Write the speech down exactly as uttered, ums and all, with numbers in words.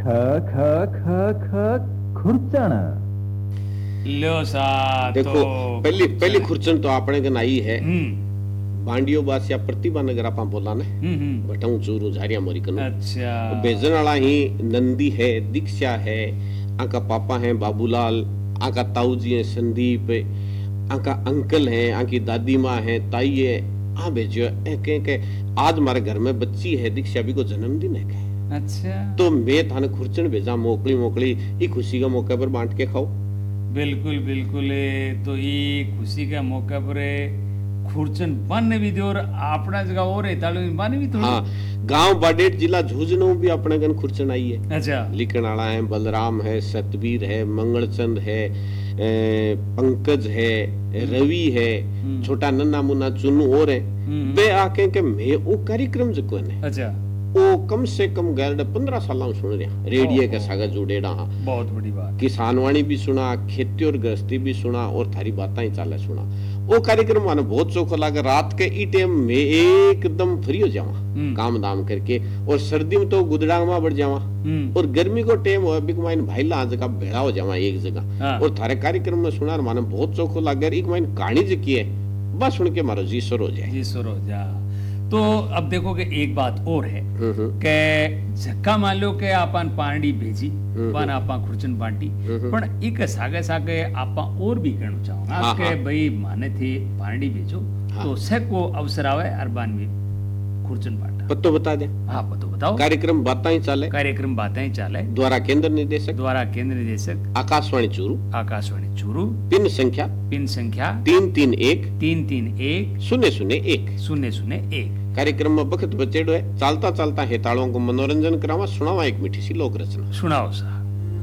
ख ख ख ख खुरचन। लो सा देखो तो पहली पहली खुरचन तो आपने कन आई है हम्म बांडियो बास या प्रतिभा नगर आपा बोला ने हम्म हम्म, बटाऊ चूरू झारिया मोरी कनु अच्छा बेजन वाला ही नंदी है दीक्षा है आका पापा है बाबूलाल आका ताऊ जी है संदीप आका अंकल है आकी दादी माँ है ताई है आ भेजो ए के के आज हमारे घर में बच्ची है दीक्षा भी को जन्मदिन है के अच्छा तो मैं थाने खुरचन भेजा मोकली मोकली ई खुशी का मौके पर बांट के खाओ। बिल्कुल बिल्कुल ए, तो ये खुशी का मौका पर ए, खुरचन बन भी दो और अपना जगह और है तालु बन भी थोड़ी हाँ गांव बाडेट जिला झुंझुनू भी अपने गन खुरचन आई है। अच्छा लिखण वाला है बलराम है सतबीर है मंगलचंद है ए, पंकज है रवि है छोटा नन्ना मुन्ना चुन्नू और है बे आके के मैं वो कार्यक्रम जो कोने अच्छा वो कम से कम गैर पंद्रह साल सुन रहा रेडियो के सागा जुड़ेड़ा हाँ बहुत बड़ी बात किसानवाणी भी सुना खेती और गृहस्थी भी सुना और थारी बातें ही चाले सुना वो कार्यक्रम माने बहुत चोखो लगा रात के ई टाइम में एकदम फ्री हो जावा काम दाम करके और सर्दी में तो गुदड़ा में बढ़ जावा और गर्मी को टाइम हो बिक माइन भाई ला जगह भेड़ा हो जावा एक जगह हाँ। और थारे कार्यक्रम में सुना माने बहुत चोखो लगा एक माइन कहानी जो की है बस सुन के मारो जी सर हो जाए जी सर हो जा तो अब देखो कि एक बात और है कि झक्का मान लो के आपन पांडी भेजी पण आपा खुरचन बांटी पण एक सागे सागे आपा और भी कहना चाहूंगा हाँ, के हाँ। भाई माने थे पांडी भेजो हाँ। तो से को अवसर आवे अरबान भी खुरचन बांटा पत्तो बता दे हाँ पतो बताओ कार्यक्रम बातें ही चाले कार्यक्रम बातें चाले द्वारा केंद्र निदेशक द्वारा केंद्र निदेशक आकाशवाणी चूरू आकाशवाणी चूरू पिन संख्या पिन संख्या तीन तीन एक तीन तीन एक शून्य शून्य एक शून्य शून्य एक कार्यक्रम में बखत बचेड़ो है चालता चालता हेताड़ों को मनोरंजन करावा सुनावा एक मीठी सी लोक रचना सुनाओ सा